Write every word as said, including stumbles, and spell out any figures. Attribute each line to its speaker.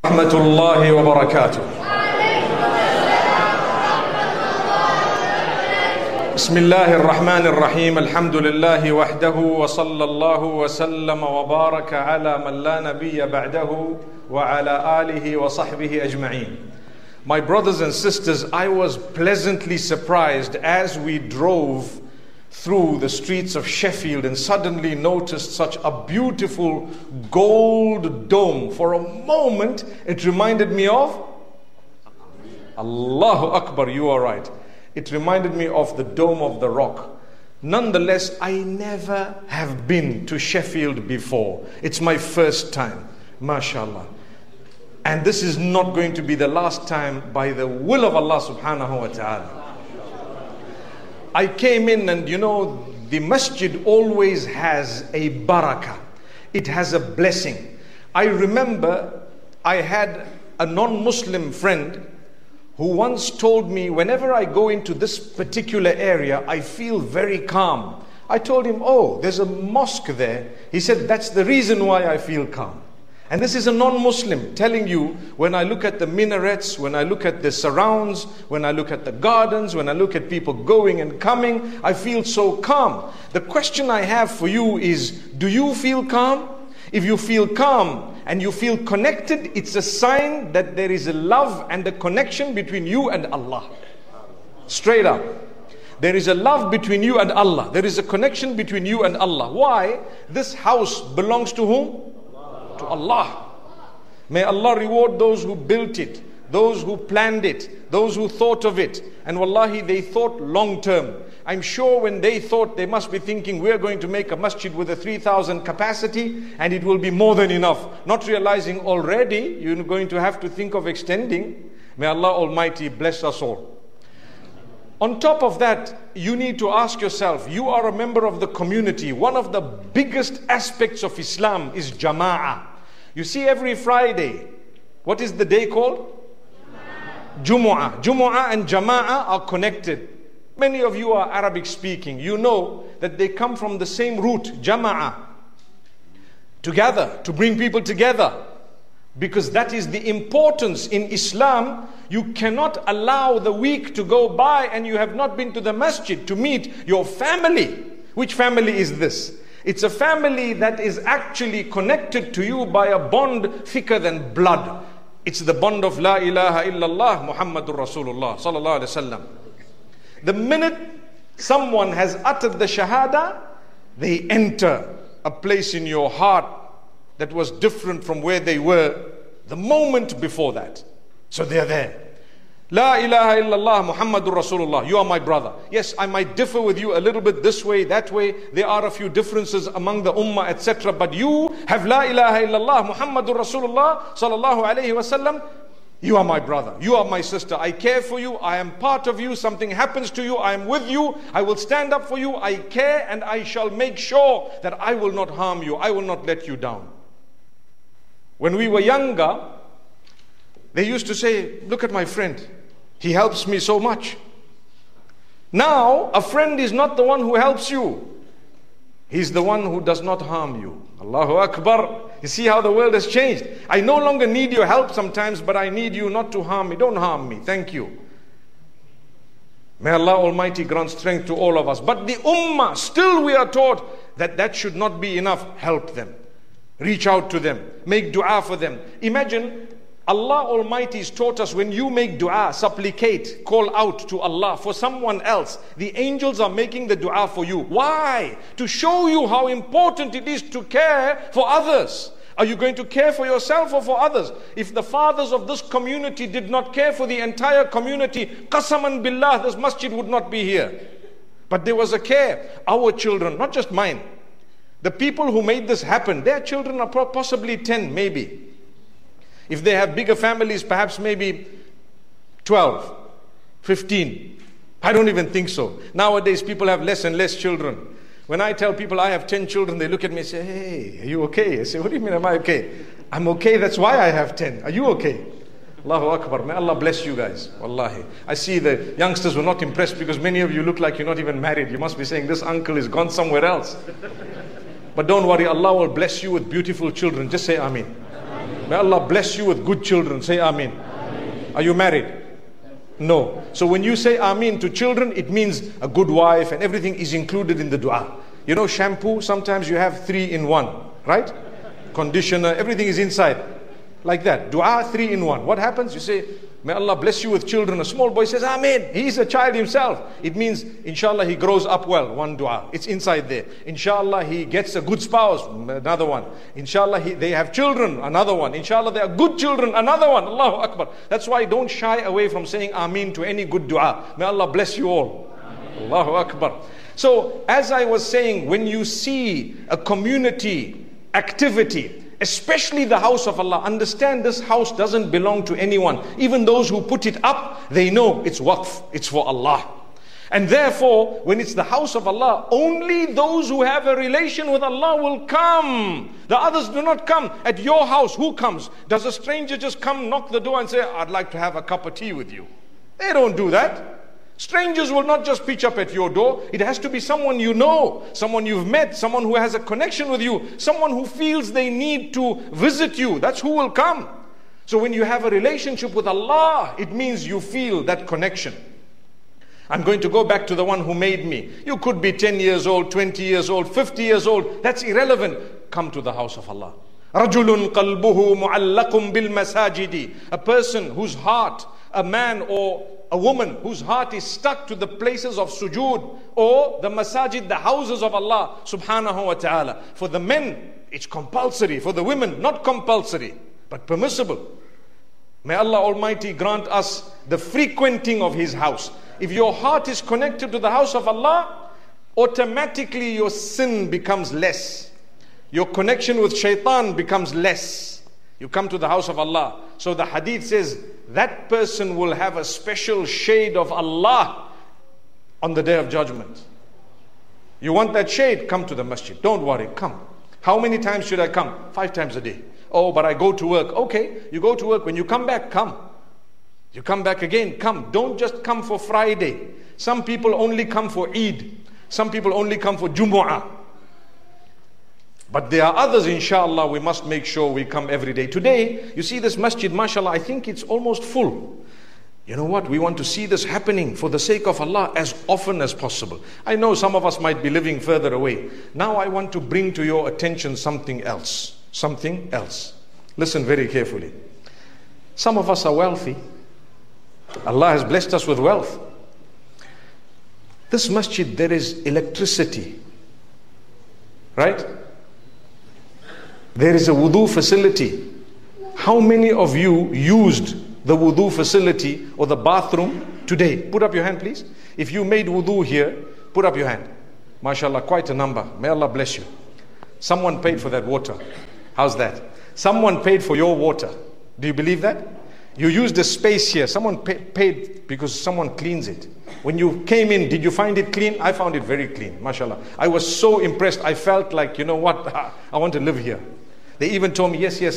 Speaker 1: Rahmatullahi wa barakatuh. Bismillahir Rahmanir Rahim. Alhamdulillahi wahdahu wa sallallahu wa sallama wa baraka ala man la nabiyya ba'dahu wa ala alihi wa sahbihi ajma'een. My brothers and sisters, I was pleasantly surprised as we drove through the streets of Sheffield and suddenly noticed such a beautiful gold dome. For a moment, it reminded me of Allahu Akbar, you are right. It reminded me of the Dome of the Rock. Nonetheless, I never have been to Sheffield before. It's my first time, mashallah. And this is not going to be the last time by the will of Allah subhanahu wa ta'ala. I came in and you know, the masjid always has a barakah. It has a blessing. I remember I had a non-Muslim friend who once told me, whenever I go into this particular area, I feel very calm. I told him, oh, there's a mosque there. He said, that's the reason why I feel calm. And this is a non-Muslim telling you, when I look at the minarets, when I look at the surrounds, when I look at the gardens, when I look at people going and coming, I feel so calm. The question I have for you is, do you feel calm? If you feel calm and you feel connected, it's a sign that there is a love and a connection between you and Allah. Straight up. There is a love between you and Allah. There is a connection between you and Allah. Why? This house belongs to whom? To Allah. May Allah reward those who built it, those who planned it, those who thought of it. And wallahi, they thought long term. I'm sure when they thought, they must be thinking, we're going to make a masjid with a three thousand capacity and it will be more than enough. Not realizing already you're going to have to think of extending. May Allah Almighty bless us all. On top of that, you need to ask yourself, you are a member of the community. One of the biggest aspects of Islam is jama'ah. You see, every Friday, what is the day called? Jumu'ah. Jumu'ah and jama'ah are connected. Many of you are Arabic speaking. You know that they come from the same root, jama'ah. Together, to bring people together. Because that is the importance in Islam. You cannot allow the week to go by and you have not been to the masjid to meet your family. Which family is this? It's a family that is actually connected to you by a bond thicker than blood. It's the bond of La ilaha illallah Muhammadur Rasulullah sallallahu alaihi wasallam. The minute someone has uttered the shahada, they enter a place in your heart that was different from where they were the moment before that. So they are there. La ilaha illallah Muhammadur Rasulullah. You are my brother. Yes, I might differ with you a little bit this way, that way. There are a few differences among the ummah, et cetera. But you have La ilaha illallah Muhammadur Rasulullah sallallahu alayhi wasallam. You are my brother. You are my sister. I care for you. I am part of you. Something happens to you, I am with you. I will stand up for you. I care and I shall make sure that I will not harm you. I will not let you down. When we were younger, they used to say, look at my friend. He helps me so much. Now, a friend is not the one who helps you. He's the one who does not harm you. Allahu Akbar. You see how the world has changed. I no longer need your help sometimes, but I need you not to harm me. Don't harm me. Thank you. May Allah Almighty grant strength to all of us. But the ummah, still we are taught that that should not be enough. Help them. Reach out to them. Make dua for them. Imagine, Allah Almighty has taught us, when you make dua, supplicate, call out to Allah for someone else, the angels are making the dua for you. Why? To show you how important it is to care for others. Are you going to care for yourself or for others? If the fathers of this community did not care for the entire community, qasaman billah, this masjid would not be here. But there was a care. Our children, not just mine, the people who made this happen, their children are possibly ten, maybe. If they have bigger families, perhaps maybe twelve, fifteen. I don't even think so. Nowadays, people have less and less children. When I tell people I have ten children, they look at me and say, hey, are you okay? I say, what do you mean, am I okay? I'm okay, that's why I have ten. Are you okay? Allahu Akbar. May Allah bless you guys. Wallahi. I see the youngsters were not impressed because many of you look like you're not even married. You must be saying, this uncle is gone somewhere else. But don't worry, Allah will bless you with beautiful children. Just say Ameen. May Allah bless you with good children. Say Ameen. Ameen. Are you married? No. So when you say Ameen to children, it means a good wife and everything is included in the dua. You know shampoo, sometimes you have three in one, right? Conditioner, everything is inside. Like that. Dua, three in one. What happens? You say, may Allah bless you with children. A small boy says, Ameen. He is a child himself. It means, inshallah, he grows up well. One dua. It's inside there. Inshallah, he gets a good spouse. Another one. Inshallah, he, they have children. Another one. Inshallah, they are good children. Another one. Allahu Akbar. That's why don't shy away from saying Ameen to any good dua. May Allah bless you all. Ameen. Allahu Akbar. So, as I was saying, when you see a community activity, especially the house of Allah, understand this house doesn't belong to anyone. Even those who put it up, they know it's waqf, it's for Allah. And therefore, when it's the house of Allah, only those who have a relation with Allah will come. The others do not come. At your house, who comes? Does a stranger just come, knock the door and say, I'd like to have a cup of tea with you? They don't do that. Strangers will not just pitch up at your door. It has to be someone you know, someone you've met, someone who has a connection with you, someone who feels they need to visit you. That's who will come. So when you have a relationship with Allah, it means you feel that connection. I'm going to go back to the one who made me. You could be ten years old, twenty years old, fifty years old. That's irrelevant. Come to the house of Allah. رَجُلٌ قَلْبُهُ مُعَلَّقٌ بِالْمَسَاجِدِ. A person whose heart, a man or a woman whose heart is stuck to the places of sujood or the masajid, the houses of Allah subhanahu wa ta'ala. For the men, it's compulsory. For the women, not compulsory, but permissible. May Allah Almighty grant us the frequenting of His house. If your heart is connected to the house of Allah, automatically your sin becomes less. Your connection with shaitan becomes less. You come to the house of Allah. So the hadith says, that person will have a special shade of Allah on the day of judgment. You want that shade? Come to the masjid. Don't worry, come. How many times should I come? Five times a day. Oh, but I go to work. Okay, you go to work. When you come back, come. You come back again, come. Don't just come for Friday. Some people only come for Eid. Some people only come for Jumu'ah. But there are others, inshallah, we must make sure we come every day. Today, you see this masjid, mashallah, I think it's almost full. You know what? We want to see this happening for the sake of Allah as often as possible. I know some of us might be living further away. Now I want to bring to your attention something else. Something else. Listen very carefully. Some of us are wealthy. Allah has blessed us with wealth. This masjid, there is electricity. Right? There is a wudu facility. How many of you used the wudu facility or the bathroom today? Put up your hand, please. If you made wudu here, put up your hand. MashaAllah, quite a number. May Allah bless you. Someone paid for that water. How's that? Someone paid for your water. Do you believe that? You used the space here. Someone pay, paid because someone cleans it. When you came in, did you find it clean? I found it very clean. MashaAllah. I was so impressed. I felt like, you know what? I want to live here. They even told me, yes, yes,